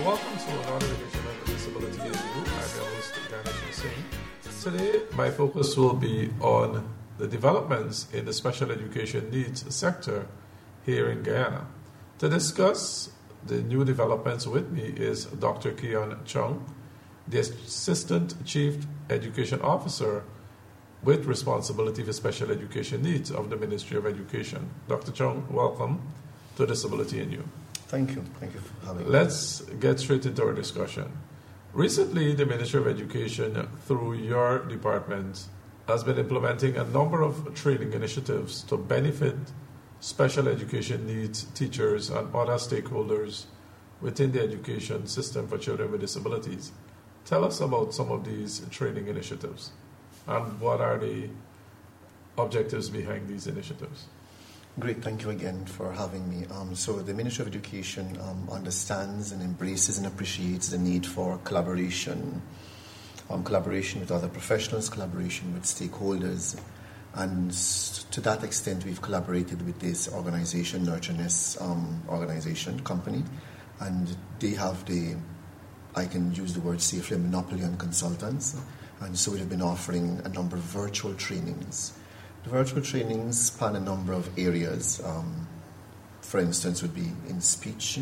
Welcome to another edition of Disability in You. I'm your host, Ganesh Singh. Today, my focus will be on the developments in the special education needs sector here in Guyana. To discuss the new developments with me is Dr. Keon Chung, the Assistant Chief Education Officer with responsibility for special education needs of the Ministry of Education. Dr. Chung, welcome to Disability in You. Thank you. Thank you for having me. Let's get straight into our discussion. Recently, the Ministry of Education, through your department, has been implementing a number of training initiatives to benefit special education needs teachers and other stakeholders within the education system for children with disabilities. Tell us about some of these training initiatives and what are the objectives behind these initiatives. Great, thank you again for having me. So the Ministry of Education understands and embraces and appreciates the need for collaboration with other professionals, collaboration with stakeholders, and to that extent we've collaborated with this organization, Nurtureness organization, company, and they have I can use the word safely, monopoly on consultants, and so we've been offering a number of virtual trainings. The virtual trainings span a number of areas. For instance, would be in speech,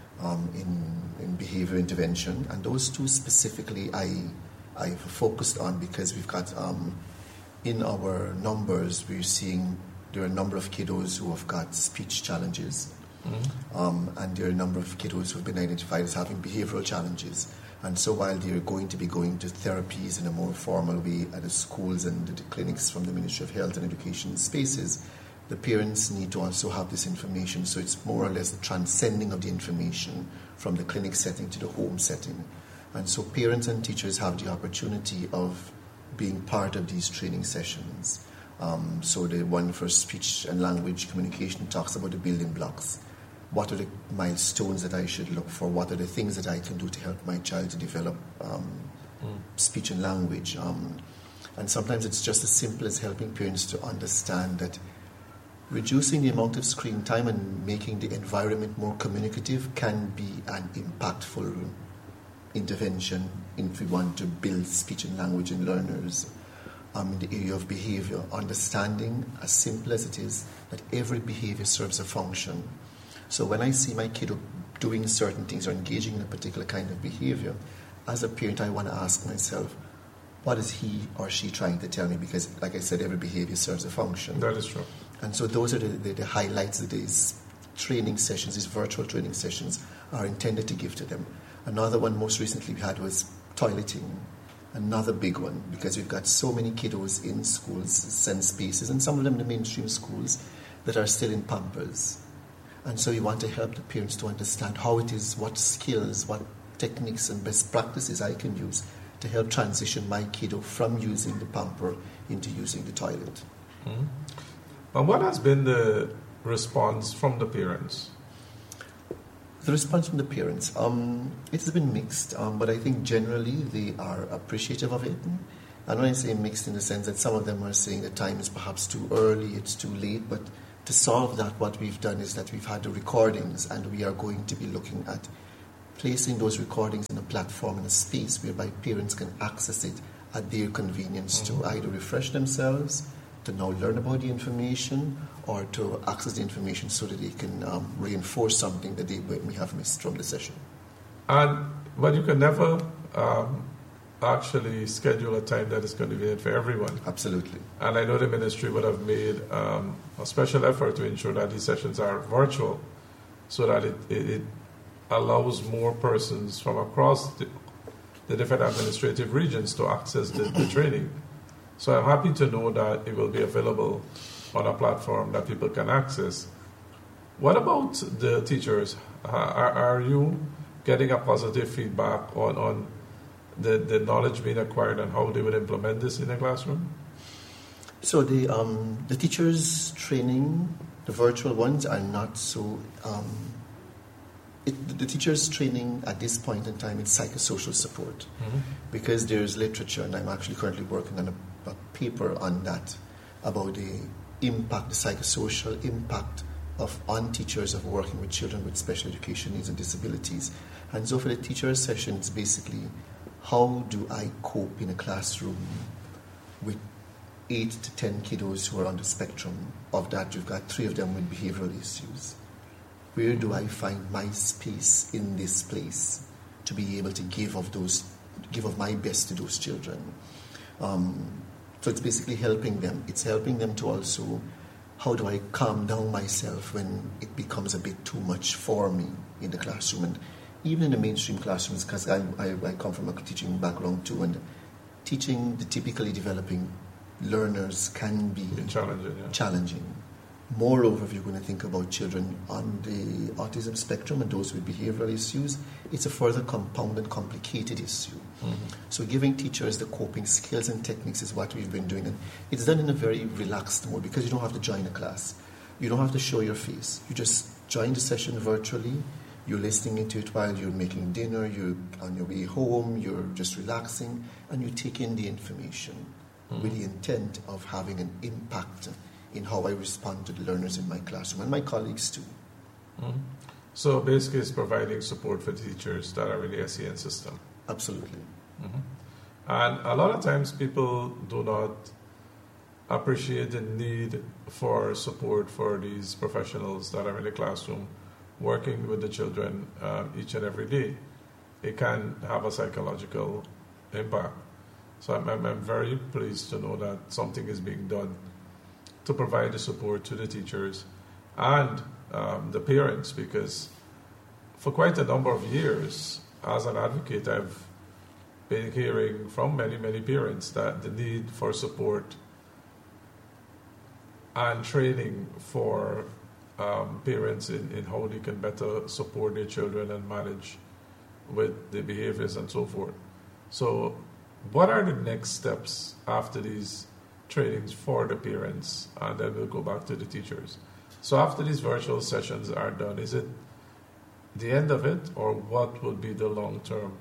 in behavior intervention, and those two specifically I've focused on because we've got in our numbers we're seeing there are a number of kiddos who have got speech challenges, and there are a number of kiddos who have been identified as having behavioral challenges. And so while they're going to be going to therapies in a more formal way at the schools and the clinics from the Ministry of Health and Education spaces, the parents need to also have this information. So it's more or less the transcending of the information from the clinic setting to the home setting. And so parents and teachers have the opportunity of being part of these training sessions. So the one for speech and language communication talks about the building blocks. What are the milestones that I should look for? What are the things that I can do to help my child to develop speech and language? And sometimes it's just as simple as helping parents to understand that reducing the amount of screen time and making the environment more communicative can be an impactful intervention if we want to build speech and language in learners. In the area of behavior, understanding, as simple as it is, that every behavior serves a function. So when I see my kid doing certain things or engaging in a particular kind of behavior, as a parent, I want to ask myself, what is he or she trying to tell me? Because, like I said, every behavior serves a function. That is true. And so those are the highlights that these training sessions, these virtual training sessions, are intended to give to them. Another one most recently we had was toileting. Another big one, because we've got so many kiddos in schools and spaces, and some of them in the mainstream schools, that are still in Pampers. And so we want to help the parents to understand how it is, what skills, what techniques and best practices I can use to help transition my kiddo from using the pamper into using the toilet. And what has been the response from the parents? The response from the parents, it has been mixed, but I think generally they are appreciative of it. And when I say mixed in the sense that some of them are saying the time is perhaps too early, it's too late, but to solve that, what we've done is that we've had the recordings, and we are going to be looking at placing those recordings in a platform, in a space whereby parents can access it at their convenience to either refresh themselves, to now learn about the information, or to access the information so that they can reinforce something that they may have missed from the session. But you can never actually schedule a time that is convenient for everyone. Absolutely. And I know the ministry would have made a special effort to ensure that these sessions are virtual so that it allows more persons from across the different administrative regions to access the training. So I'm happy to know that it will be available on a platform that people can access. What about the teachers? Are you getting a positive feedback on the knowledge being acquired and how they would implement this in the classroom? So the teachers' training, the virtual ones, are not so... the teachers' training at this point in time is psychosocial support, because there's literature, and I'm actually currently working on a paper on that, about the impact, the psychosocial impact on teachers of working with children with special education needs and disabilities. And so for the teacher session, it's basically, how do I cope in a classroom with 8 to 10 kiddos who are on the spectrum? Of that, you've got 3 of them with behavioral issues. Where do I find my space in this place to be able to give of my best to those children? So it's basically helping them. It's helping them to also, how do I calm down myself when it becomes a bit too much for me in the classroom? And even in the mainstream classrooms, because I come from a teaching background too, and teaching the typically developing learners can be challenging. Moreover, if you're going to think about children on the autism spectrum and those with behavioral issues, it's a further compounded, complicated issue. Mm-hmm. So giving teachers the coping skills and techniques is what we've been doing. And it's done in a very relaxed mode because you don't have to join a class. You don't have to show your face. You just join the session virtually. You're listening into it while you're making dinner, you're on your way home, you're just relaxing, and you take in the information with the intent of having an impact in how I respond to the learners in my classroom and my colleagues too. Mm-hmm. So basically it's providing support for teachers that are in the SEN system. Absolutely. Mm-hmm. And a lot of times people do not appreciate the need for support for these professionals that are in the classroom working with the children each and every day. It can have a psychological impact. So I'm very pleased to know that something is being done to provide the support to the teachers and the parents, because for quite a number of years, as an advocate, I've been hearing from many, many parents that the need for support and training for parents in how they can better support their children and manage with the behaviors and so forth. So what are the next steps after these trainings for the parents? And then we'll go back to the teachers. So after these virtual sessions are done, is it the end of it, or what would be the long-term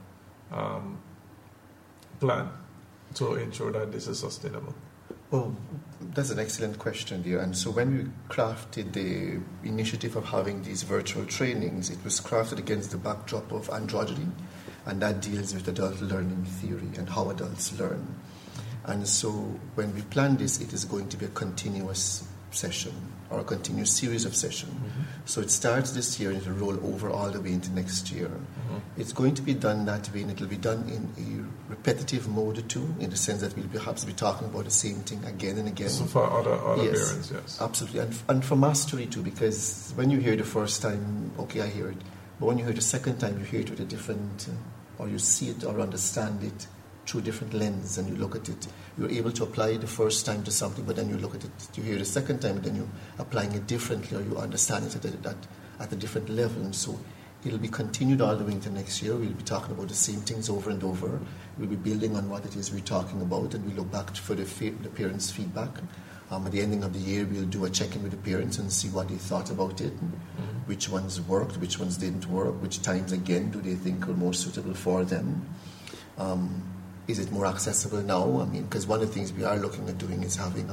plan to ensure that this is sustainable? Well, that's an excellent question, dear. And so when we crafted the initiative of having these virtual trainings, it was crafted against the backdrop of androgyny, and that deals with adult learning theory and how adults learn. And so when we plan this, it is going to be a continuous session or a continuous series of sessions. Mm-hmm. So it starts this year and it will roll over all the way into next year. Mm-hmm. It's going to be done that way, and it will be done in a repetitive mode too, in the sense that we'll perhaps be talking about the same thing again and again. So for other parents, yes. Absolutely. And for mastery too, because when you hear the first time, okay, I hear it. But when you hear the second time, you hear it with a different, or you see it or understand it through a different lens, and you look at it. You're able to apply it the first time to something, but then you look at it, you hear it the second time, and then you're applying it differently, or you understand it at a different level. And so it'll be continued all the way into next year. We'll be talking about the same things over and over. We'll be building on what it is we're talking about, and we look back for the parents' feedback. At the ending of the year, we'll do a check-in with the parents and see what they thought about it, which ones worked, which ones didn't work, which times, again, do they think are more suitable for them. Is it more accessible now? I mean, because one of the things we are looking at doing is having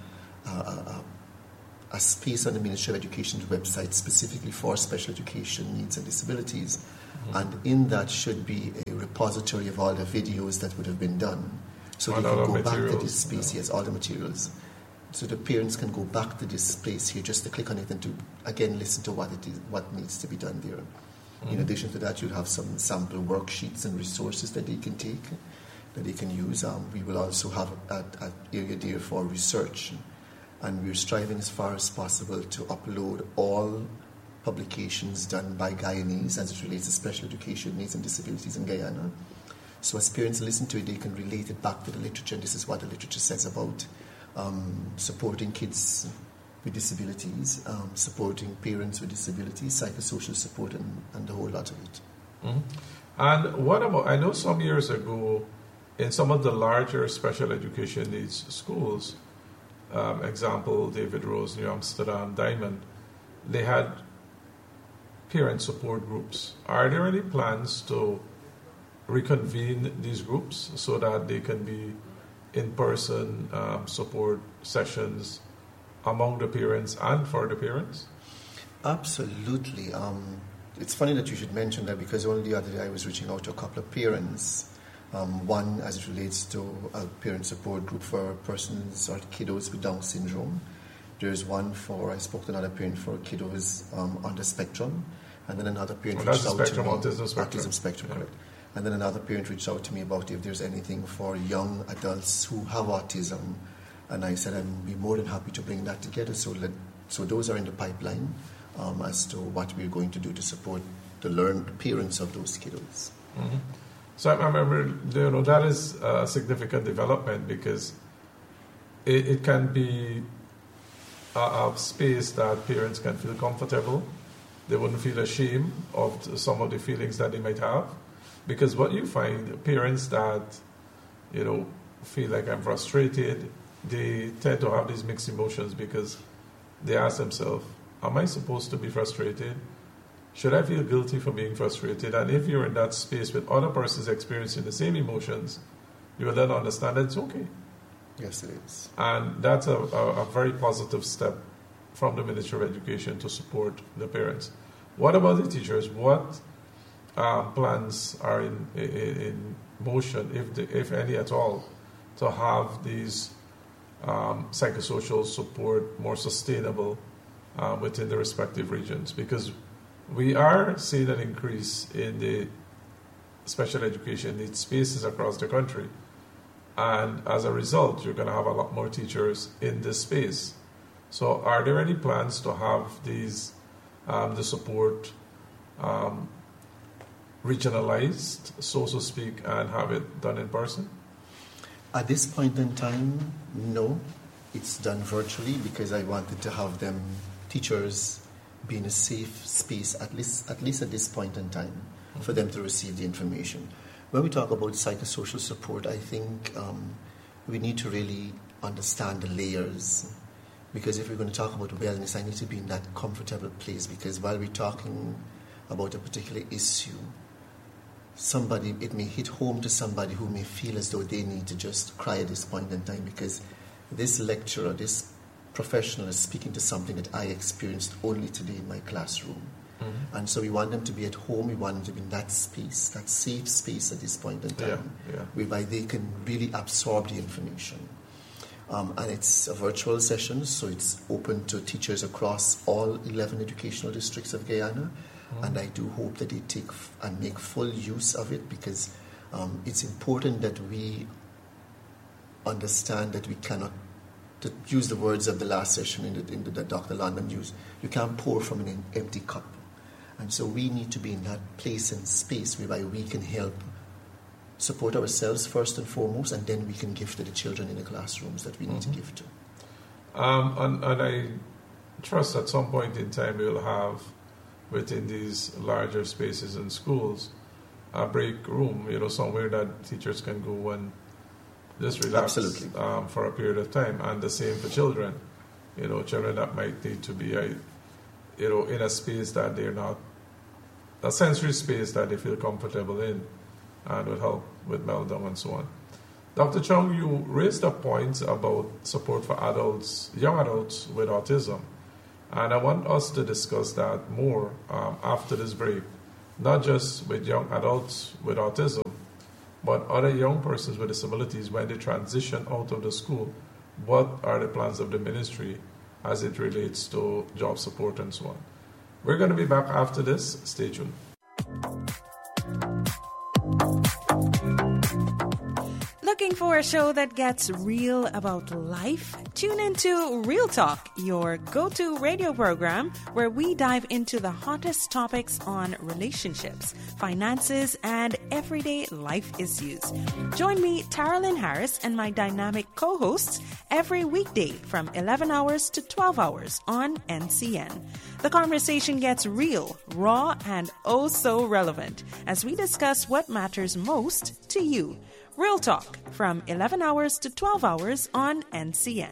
a space on the Ministry of Education's website specifically for special education needs and disabilities. Mm-hmm. And in that should be a repository of all the videos that would have been done. So they can go back to this space, yes, all the materials. So the parents can go back to this place here just to click on it and to, again, listen to what it is, what needs to be done there. Mm-hmm. In addition to that, you'll have some sample worksheets and resources that they can take, that they can use. We will also have an area there for research, and we're striving as far as possible to upload all publications done by Guyanese as it relates to special education needs and disabilities in Guyana. So as parents listen to it, they can relate it back to the literature, and this is what the literature says about supporting kids with disabilities, supporting parents with disabilities, psychosocial support, and the whole lot of it. Mm-hmm. And what about, I know some years ago, in some of the larger special education needs schools, example, David Rose, New Amsterdam, Diamond, they had parent support groups. Are there any plans to reconvene these groups so that they can be in-person support sessions among the parents and for the parents? Absolutely. It's funny that you should mention that, because only the other day I was reaching out to a couple of parents. One, as it relates to a parent support group for persons or kiddos with Down syndrome. There's one I spoke to another parent for kiddos on the spectrum. And then another parent reached out to me. Autism spectrum, correct. And then another parent reached out to me about if there's anything for young adults who have autism. And I said I'd be more than happy to bring that together. So those are in the pipeline as to what we're going to do to support the parents of those kiddos. Mm-hmm. So I remember, that is a significant development, because it can be a space that parents can feel comfortable. They wouldn't feel ashamed of some of the feelings that they might have. Because what you find, parents that, feel like I'm frustrated, they tend to have these mixed emotions, because they ask themselves, am I supposed to be frustrated? Should I feel guilty for being frustrated? And if you're in that space with other persons experiencing the same emotions, you will then understand that it's okay. Yes, it is. And that's a very positive step from the Ministry of Education to support the parents. What about the teachers? What plans are in motion, if any at all, to have these psychosocial support more sustainable within the respective regions? Because we are seeing an increase in the special education needs spaces across the country. And as a result, you're going to have a lot more teachers in this space. So are there any plans to have these, the support regionalized, so to speak, and have it done in person? At this point in time, no. It's done virtually, because I wanted to have teachers be in a safe space, at least at this point in time, for them to receive the information. When we talk about psychosocial support, I think we need to really understand the layers, because if we're going to talk about wellness, I need to be in that comfortable place, because while we're talking about a particular issue, it may hit home to somebody who may feel as though they need to just cry at this point in time, because this lecturer, this professional is speaking to something that I experienced only today in my classroom. Mm-hmm. And so we want them to be at home, we want them to be in that space, that safe space at this point in time, whereby they can really absorb the information. And it's a virtual session, so it's open to teachers across all 11 educational districts of Guyana. Mm-hmm. And I do hope that they take and make full use of it, because it's important that we understand that we cannot, to use the words of the last session in the Dr. London used, you can't pour from an empty cup. And so we need to be in that place and space whereby we can help support ourselves first and foremost, and then we can give to the children in the classrooms that we need to give to. And I trust at some point in time we'll have, within these larger spaces in schools, a break room, somewhere that teachers can go and just relax. Absolutely. For a period of time. And the same for children. Children that might need to be, in a space that they're not, a sensory space that they feel comfortable in, and would help with meltdown and so on. Dr. Chung, you raised a point about support for young adults with autism. And I want us to discuss that more after this break, not just with young adults with autism, but other young persons with disabilities when they transition out of the school. What are the plans of the ministry as it relates to job support and so on? We're going to be back after this. Stay tuned. Looking for a show that gets real about life? Tune into Real Talk, your go-to radio program where we dive into the hottest topics on relationships, finances, and everyday life issues. Join me, Taralyn Harris, and my dynamic co-hosts every weekday from 11 hours to 12 hours on NCN. The conversation gets real, raw, and oh so relevant as we discuss what matters most to you. Real Talk from 11 hours to 12 hours on NCN.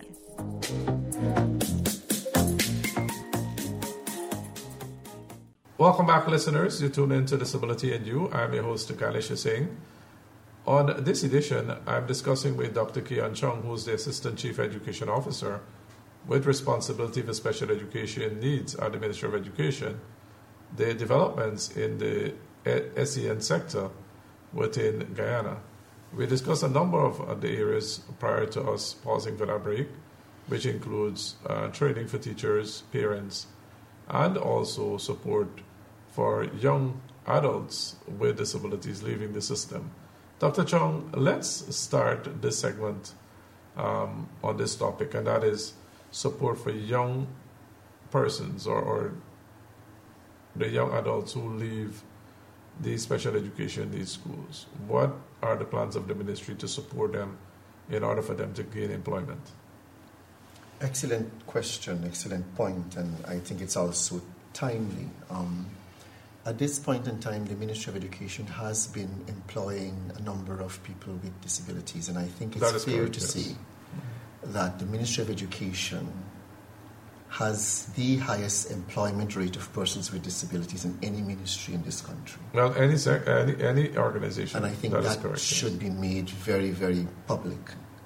Welcome back, listeners. You tune in to Disability and You. I'm your host, Kailash Singh. On this edition, I'm discussing with Dr. Keon Chung, who's the Assistant Chief Education Officer with responsibility for special education needs at the Ministry of Education, the developments in the SEN sector within Guyana. We discussed a number of the areas prior to us pausing for that break, which includes training for teachers, parents, and also support for young adults with disabilities leaving the system. Dr. Chong, let's start this segment on this topic, and that is support for young persons or the young adults who leave the special education needs schools. What are the plans of the ministry to support them in order for them to gain employment? Excellent question, excellent point, and I think it's also timely. At this point in time, the Ministry of Education has been employing a number of people with disabilities, and I think it's fair to say that the Ministry of Education has the highest employment rate of persons with disabilities in any ministry in this country. Well, any organization. And I think that should be made very, very public.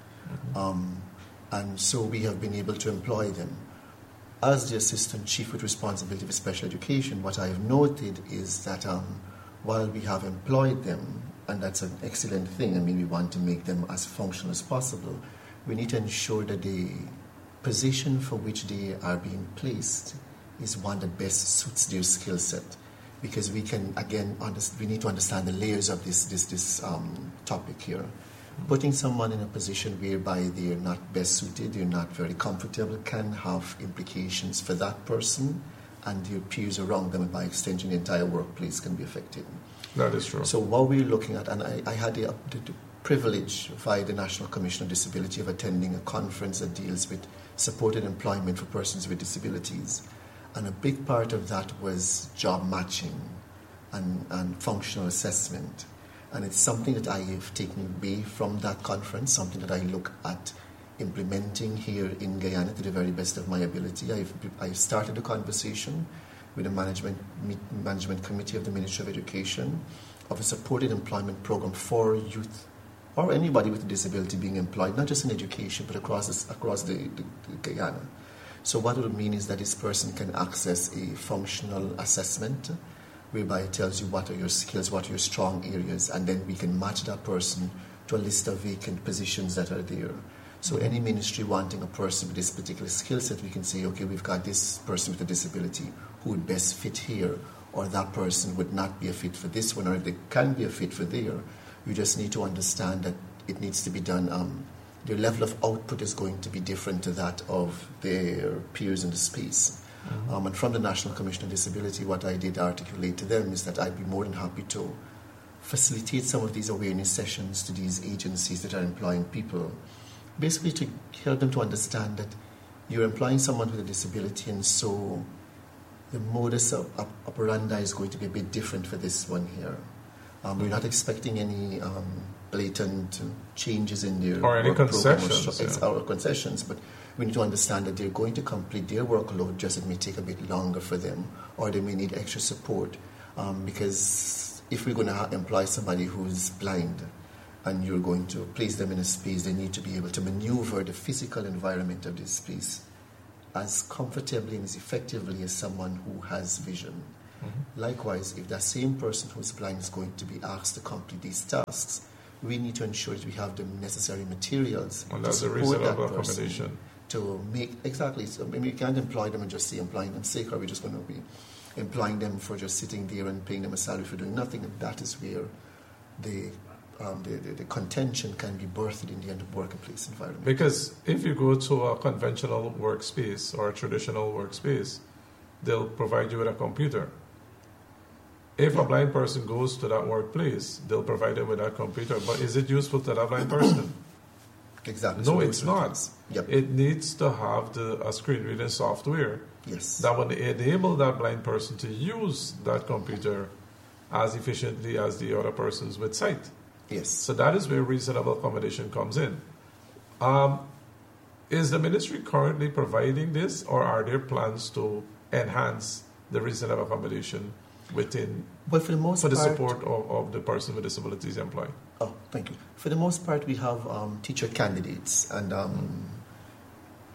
And so we have been able to employ them. As the Assistant Chief with Responsibility for Special Education, what I have noted is that while we have employed them, and that's an excellent thing, I mean, we want to make them as functional as possible, we need to ensure that the position for which they are being placed is one that best suits their skill set. Because we can, again, we need to understand the layers of this topic here. Putting someone in a position whereby they are not best suited, they're not very comfortable, can have implications for that person and their peers around them, and by extension, the entire workplace can be affected. That is true. So what we're looking at, and I had the privilege via the National Commission on Disability of attending a conference that deals with supported employment for persons with disabilities. And a big part of that was job matching and functional assessment. And it's something that I have taken away from that conference, something that I look at implementing here in Guyana to the very best of my ability. I've started a conversation with the management committee of the Ministry of Education of a supported employment program for youth or anybody with a disability being employed, not just in education, but across the Guyana. So what it will mean is that this person can access a functional assessment whereby it tells you what are your skills, what are your strong areas, and then we can match that person to a list of vacant positions that are there. So any ministry wanting a person with this particular skill set, we can say, okay, we've got this person with a disability who would best fit here, or that person would not be a fit for this one, or they can be a fit for there. You just need to understand that it needs to be done. Their level of output is going to be different to that of their peers in the space. And from the National Commission on Disability, what I did articulate to them is that I'd be more than happy to facilitate some of these awareness sessions to these agencies that are employing people, basically to help them to understand that you're employing someone with a disability, and so the modus operandi is going to be a bit different for this one here. We're not expecting any blatant changes in their or any concessions, or concessions, but we need to understand that they're going to complete their workload, just it may take a bit longer for them, or they may need extra support, because if we're going to employ somebody who's blind and you're going to place them in a space, they need to be able to maneuver the physical environment of this space as comfortably and as effectively as someone who has vision. Likewise, if that same person who's blind is going to be asked to complete these tasks, we need to ensure that we have the necessary materials to support that person. To make, exactly, so, I mean, we can't employ them and just say employing them sick, or we're just going to be employing them for just sitting there and paying them a salary for doing nothing, and that is where the contention can be birthed in the workplace environment. Because if you go to a conventional workspace or a traditional workspace, they'll provide you with a computer. If a blind person goes to that workplace, they'll provide them with that computer. But is it useful to that blind person? Exactly. No, it's not. Yep. It needs to have a screen reading software that would enable that blind person to use that computer as efficiently as the other persons with sight. Yes. So that is where reasonable accommodation comes in. Is the ministry currently providing this, or are there plans to enhance the reasonable accommodation within for the support of the person with disabilities employed? Oh, thank you. For the most part, we have teacher candidates, and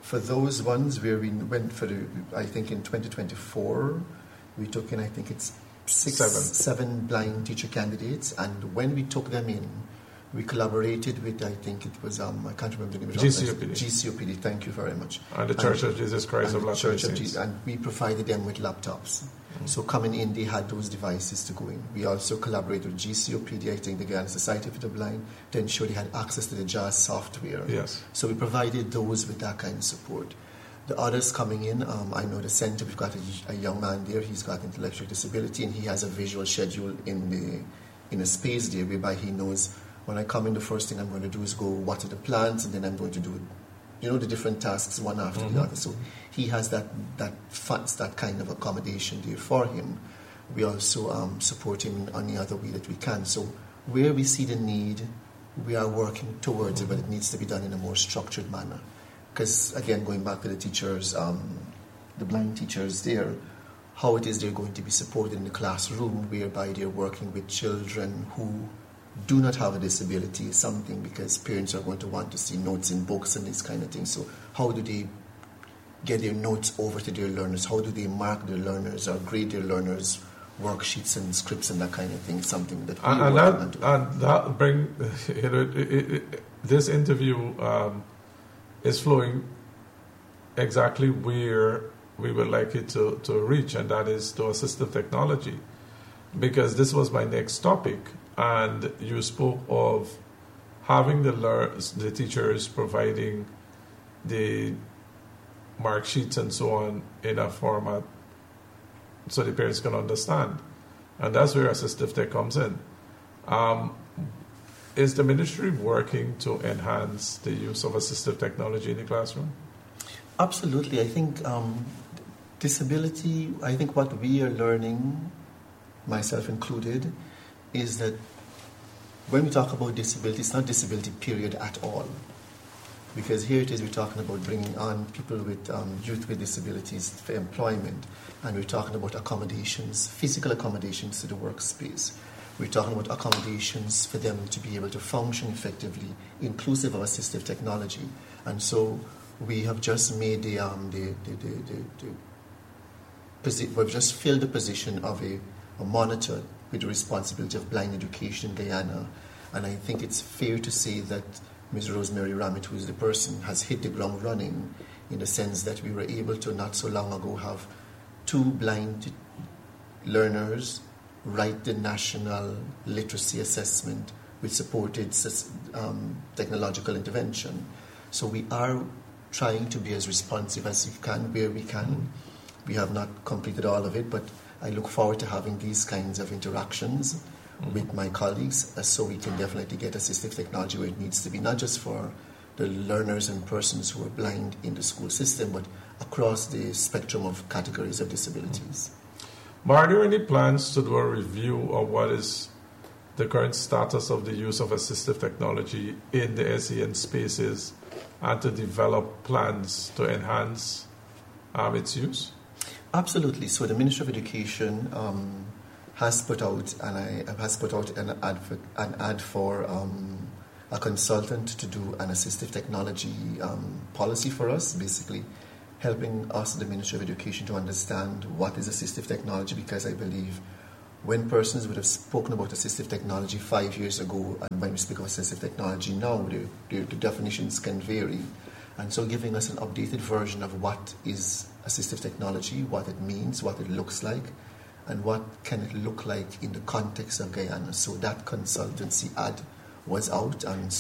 For those ones where we went for I think in 2024, we took in, I think it's seven blind teacher candidates, and when we took them in, we collaborated with, I think it was, I can't remember the name of it. GCOPD, thank you very much. And the Church of Jesus Christ of Latter-day Saints. And we provided them with laptops. So coming in, they had those devices to go in. We also collaborated with GCOPD, I think the Guyana Society for the Blind, to ensure they had access to the JAS software. Yes. So we provided those with that kind of support. The others coming in, I know the center, we've got a young man there, he's got intellectual disability, and he has a visual schedule in a space there whereby he knows, when I come in, the first thing I'm going to do is go water the plants, and then I'm going to do, the different tasks one after the other. So he has that kind of accommodation there for him. We also support him in any other way that we can. So where we see the need, we are working towards it, but it needs to be done in a more structured manner. Because, again, going back to the teachers, the blind teachers there, how it is they're going to be supported in the classroom, whereby they're working with children who do not have a disability is something, because parents are going to want to see notes in books and this kind of thing. So how do they get their notes over to their learners? How do they mark their learners or grade their learners' worksheets and scripts and that kind of thing? Something that that bring this interview is flowing exactly where we would like it to reach, and that is to assistive technology, because this was my next topic. And you spoke of having the teachers providing the mark sheets and so on in a format so the parents can understand. And that's where assistive tech comes in. Is the ministry working to enhance the use of assistive technology in the classroom? Absolutely. I think disability, I think what we are learning, myself included, is that when we talk about disability, it's not disability period at all. Because here it is, we're talking about bringing on people with youth with disabilities for employment, and we're talking about accommodations, physical accommodations to the workspace. We're talking about accommodations for them to be able to function effectively, inclusive of assistive technology. And so we have just made we've just filled the position of a monitor with the responsibility of blind education in Guyana. And I think it's fair to say that Ms. Rosemary Ramit, who is the person, has hit the ground running, in the sense that we were able to, not so long ago, have 2 blind learners write the national literacy assessment with supported technological intervention. So we are trying to be as responsive as we can where we can. We have not completed all of it, but I look forward to having these kinds of interactions with my colleagues, so we can definitely get assistive technology where it needs to be, not just for the learners and persons who are blind in the school system, but across the spectrum of categories of disabilities. But are there any plans to do a review of what is the current status of the use of assistive technology in the SEN spaces, and to develop plans to enhance its use? Absolutely. So the Ministry of Education has put out an ad for a consultant to do an assistive technology policy for us, basically helping us, the Ministry of Education, to understand what is assistive technology, because I believe when persons would have spoken about assistive technology 5 years ago, and when we speak of assistive technology now, the definitions can vary. And so giving us an updated version of what is assistive technology, what it means, what it looks like, and what can it look like in the context of Guyana. So that consultancy ad was out, and